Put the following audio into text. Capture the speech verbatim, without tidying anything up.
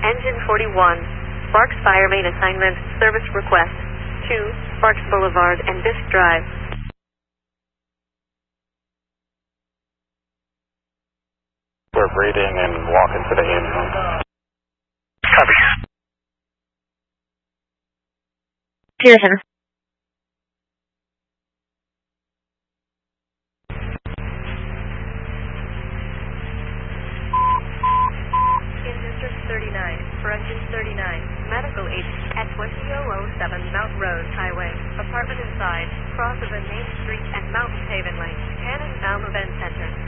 Engine forty-one, Sparks Fire Main Assignment, Service Request, two, Sparks Boulevard and Disk Drive. We're breathing and walking to the engine. Copy. Pearson. In District thirty-nine, for Engine thirty-nine, medical aid at twenty oh seven Mount Rose Highway, apartment inside, cross of a main street and Mountain Haven Lane, Cannon Mountain Event Center.